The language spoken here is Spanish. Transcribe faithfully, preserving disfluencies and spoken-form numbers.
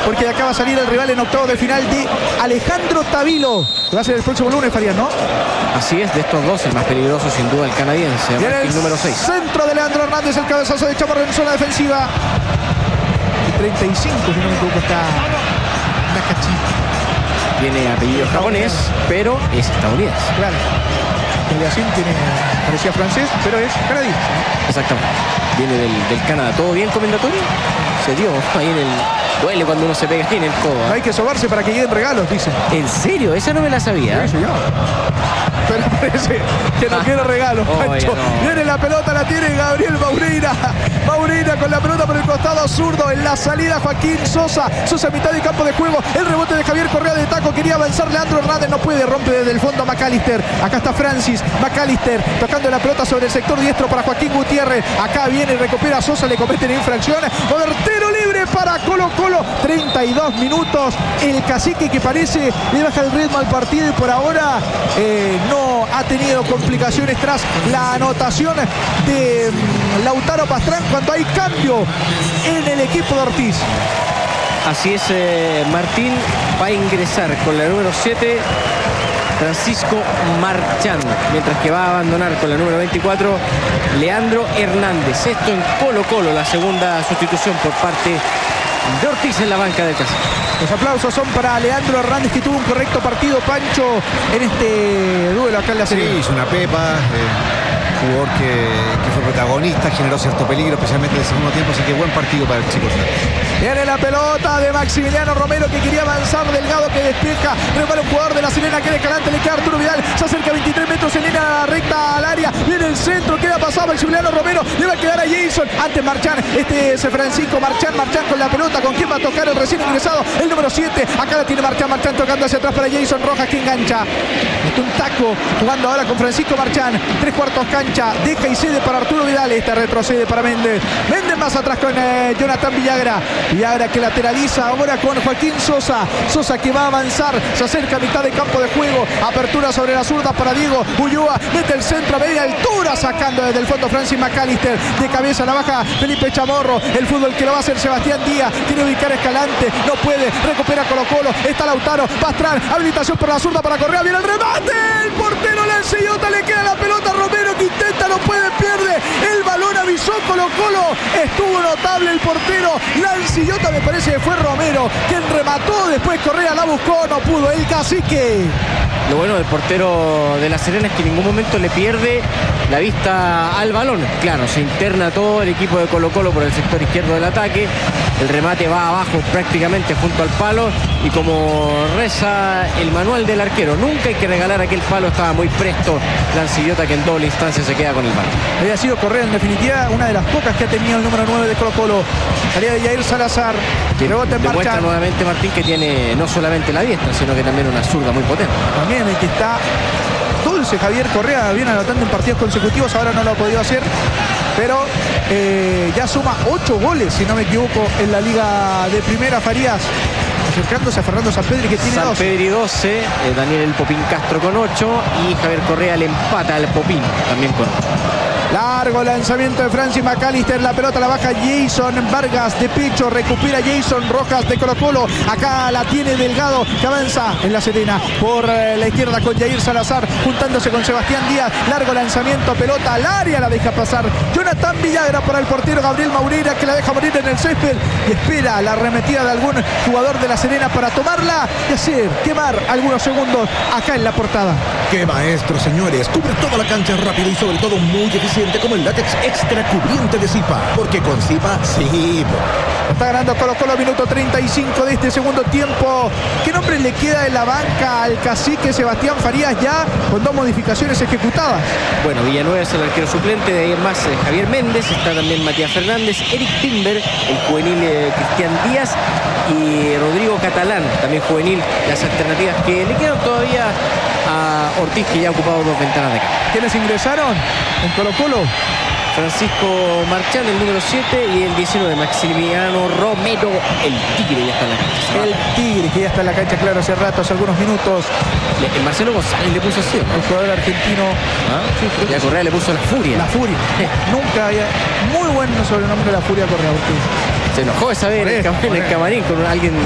porque de acá va a salir el rival en octavos de final de Alejandro Tavilo, que va a ser el próximo lunes, Farías, ¿no? Así es, de estos dos, el más peligroso sin duda el canadiense, el número seis. Centro de Leandro Hernández, el cabezazo de Chaparro en zona defensiva. Y treinta y cinco, si no me equivoco, está Nakachi. Tiene apellido japonés, pero es estadounidense. Claro. El de Asim tiene, parecía francés, pero es canadiense. Exactamente. Viene del, del Canadá. ¿Todo bien, comendatorio? Se dio ahí en el... Duele cuando uno se pega ahí en el codo. No hay que sobarse para que lleguen regalos, dicen. ¿En serio? Esa no me la sabía. Sí, señor. Pero parece que no quiero regalos, oh, Pancho. No. Viene la pelota, la tiene Gabriel Maurina. Maurina con la pelota por el costado zurdo. En la salida Joaquín Sosa. Sosa a mitad de campo de juego. El rebote de Javier Correa de taco. Quería avanzar Leandro Hernández. No puede. Rompe desde el fondo a McAllister. Acá está Francis. McAllister tocando la pelota sobre el sector diestro para Joaquín Gutiérrez. Acá viene y recupera a Sosa. Le cometen infracciones. Overtero libre para Colo Colo. treinta y dos minutos. El cacique que parece le baja el ritmo al partido y por ahora eh, no ha tenido complicaciones tras la anotación de Lautaro Pastrán cuando hay cambio en el equipo de Ortiz. Así es, eh, Martín va a ingresar con la número siete Francisco Marchán, mientras que va a abandonar con la número veinticuatro Leandro Hernández. Esto en Colo Colo, la segunda sustitución por parte de Ortiz en la banca del Cacique. Los aplausos son para Leandro Hernández, que tuvo un correcto partido, Pancho, en este duelo acá en la serie. Sí, hizo una pepa, eh, jugador que, que fue protagonista, generó cierto peligro, especialmente en el segundo tiempo, así que buen partido para el chico. Viene la pelota de Maximiliano Romero, que quería avanzar, Delgado que despeja, repara un jugador de la Serena, que de Escalante, le queda Arturo Vidal, se acerca veintitrés metros en línea recta al área, viene el centro, queda pasado Maximiliano Romero, le va a quedar a Jason, antes Marchán, este es Francisco Marchán, Marchán con la pelota, ¿con quién va a tocar el recién ingresado? El número siete, acá la tiene Marchán, Marchán tocando hacia atrás para Jason Rojas, que engancha, mete un taco, jugando ahora con Francisco Marchán, tres cuartos cancha, deja y cede para Arturo Vidal, esta retrocede para Méndez, Méndez más atrás con eh, Jonathan Villagra, Villagra que lateraliza ahora con Joaquín Sosa, Sosa que va a avanzar, se acerca a mitad de campo de juego, apertura sobre la zurda para Diego Ulloa, mete el centro a media altura, sacando desde el fondo Francis McAllister, de cabeza la baja Felipe Chamorro, el fútbol que lo va a hacer Sebastián Díaz, quiere ubicar a Escalante, no puede, recupera Colo Colo, está Lautaro, Pastrán, habilitación por la zurda para Correa, viene el remate, el portero Lancillota, le queda la pelota a Romero, que intenta, no puede, pierde, el balón avisó Colo Colo, estuvo notable el portero Lancillota, me parece que fue Romero quien remató, después Correa la buscó, no pudo, el Cacique. Lo bueno del portero de La Serena es que en ningún momento le pierde la vista al balón. Claro, se interna todo el equipo de Colo Colo por el sector izquierdo del ataque. El remate va abajo prácticamente junto al palo. Y como reza el manual del arquero, nunca hay que regalar aquel palo. Estaba muy presto Lancillota, que en doble instancia se queda con el balón. Había sido Correa en definitiva una de las pocas que ha tenido el número nueve de Colo Colo. Salida de Jair Salazar. Rebote en Demuestra marcha nuevamente Martín que tiene no solamente la diestra, sino que también una zurda muy potente. También el que está dulce, Javier Correa, viene anotando en partidos consecutivos, ahora no lo ha podido hacer, pero eh, ya suma ocho goles, si no me equivoco, en la Liga de Primera. Farías acercándose a Fernando Sampedri, que tiene San dos. Pedri doce, eh, Daniel El Popín Castro con ocho y Javier Correa le empata al Popín también con ocho. Largo lanzamiento de Francis McAllister, la pelota la baja Jason Vargas de pecho, recupera Jason Rojas de Colo Colo, acá la tiene Delgado, que avanza en la Serena por eh, la izquierda con Jair Salazar, juntándose con Sebastián Díaz, largo lanzamiento, pelota al área, la deja pasar Jonathan Villagra para el portero Gabriel Maurina, que la deja morir en el césped y espera la arremetida de algún jugador de la Serena para tomarla y hacer quemar algunos segundos acá en la portada. ¡Qué maestro, señores! Cubre toda la cancha rápido y sobre todo muy eficiente, como el látex extra cubriente de Zipa, porque con Zipa sí. Está ganando Colo Colo, minuto treinta y cinco de este segundo tiempo. ¿Qué nombre le queda en la banca al Cacique Sebastián Farías, ya con dos modificaciones ejecutadas? Bueno, Villanueva es el arquero suplente, de ahí en más eh, Javier Méndez, está también Matías Fernández, Eric Timber, el juvenil eh, Cristian Díaz y Rodrigo Catalán, también juvenil, las alternativas que le quedan todavía a Ortiz, que ya ha ocupado dos ventanas de campo. ¿Quiénes ingresaron en Colo Colo? Francisco Marchán, el número siete, y el diecinueve, Maximiliano Romero, el Tigre, ya está en la cancha. El Tigre, que ya está en la cancha, claro, hace rato, hace algunos minutos. Le, el Marcelo González le puso así, ¿no? El jugador argentino. ¿Ah? Sí, y a Correa le puso la Furia. La Furia. Nunca había. Muy buen sobrenombre, la Furia Correa. Porque se enojó esa vez en el, cam en el camarín con alguien